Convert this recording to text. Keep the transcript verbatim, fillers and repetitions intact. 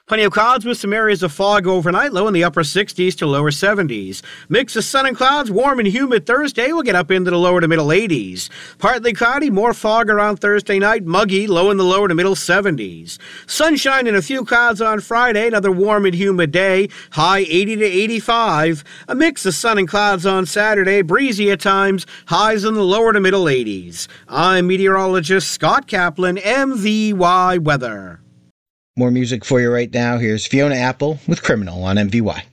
Plenty of clouds with some areas of fog overnight, low in the upper sixties to lower seventies. Mix of sun and clouds, warm and humid Thursday. We'll get up into the lower to middle eighties. Partly cloudy, more fog around Thursday night, muggy, low in the lower to middle seventies. Sunshine and a few clouds on Friday, another warm and humid day, high eighty to eighty-five. A mix of sun and clouds on Saturday, breezy at times, highs in the lower to middle eighties. I'm meteorologist Scott Kaplan, M V Y Weather. More music for you right now. Here's Fiona Apple with Criminal on M V Y.